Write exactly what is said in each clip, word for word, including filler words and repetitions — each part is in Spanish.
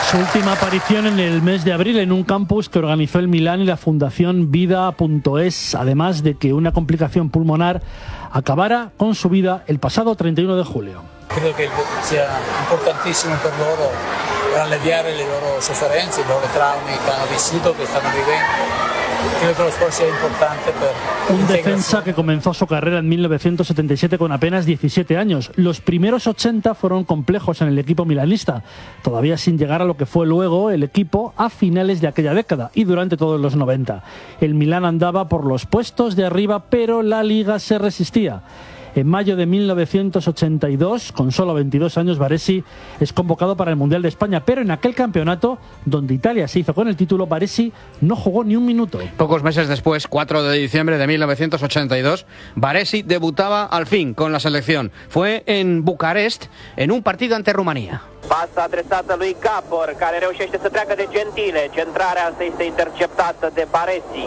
Su última aparición en el mes de abril en un campus que organizó el Milán y la Fundación Vida punto es, además de que una complicación pulmonar acabara con su vida el pasado treinta y uno de julio. Creo que sia importantissimo per loro, per alleviare le loro sofferenze, i loro traumi che hanno vissuto, che stanno vivendo. Creo que lo sport sea importante per un defensa que comenzó su carrera en mil novecientos setenta y siete con apenas diecisiete años. Los primeros ochenta fueron complejos en el equipo milanista, todavía sin llegar a lo que fue luego el equipo a finales de aquella década y durante todos los noventa. El Milán andaba por los puestos de arriba, pero la Liga se resistía. En mayo de mil novecientos ochenta y dos, con solo veintidós años, Baresi es convocado para el Mundial de España, pero en aquel campeonato, donde Italia se hizo con el título, Baresi no jugó ni un minuto. Pocos meses después, cuatro de diciembre de mil novecientos ochenta y dos, Baresi debutaba al fin con la selección. Fue en Bucarest, en un partido ante Rumanía. Passa adresată lui Gabor, care reușește să treacă de Gentile. Centrarea însă este interceptată de Baresi.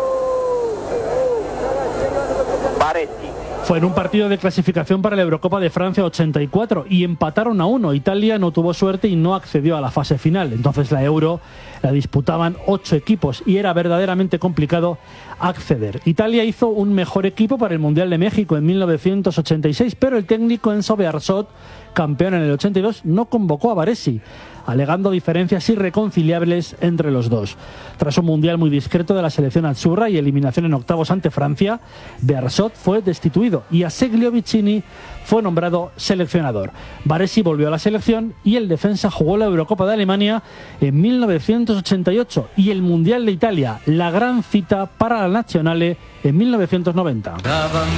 Baresi. Fue en un partido de clasificación para la Eurocopa de Francia ochenta y cuatro y empataron a uno. Italia no tuvo suerte y no accedió a la fase final. Entonces la Euro la disputaban ocho equipos y era verdaderamente complicado acceder. Italia hizo un mejor equipo para el Mundial de México en mil novecientos ochenta y seis, pero el técnico Enzo Bearzot, campeón en el ochenta y dos, no convocó a Baresi, alegando diferencias irreconciliables entre los dos. Tras un mundial muy discreto de la selección azzurra y eliminación en octavos ante Francia, Bearzot fue destituido y Aseglio Vicini fue nombrado seleccionador. Baresi volvió a la selección y el defensa jugó la Eurocopa de Alemania en mil novecientos ochenta y ocho y el Mundial de Italia, la gran cita para la Nazionale en mil novecientos noventa.